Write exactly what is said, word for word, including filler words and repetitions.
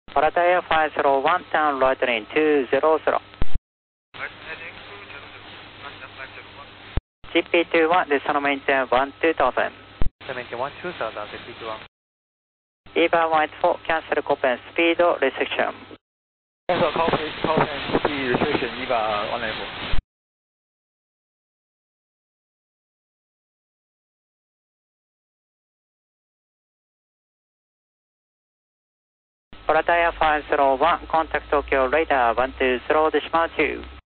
Parata Air five zero one, turn right heading two zero zero. G P two one, descend maintain one two thousand. Maintain one two thousand, G P two one. Eva White four, cancel Copen speed restriction. Cancel Copen, Copen speed restriction, Eva one nine four. Parata Air five zero one, contact Tokyo radar one two zero decimal two.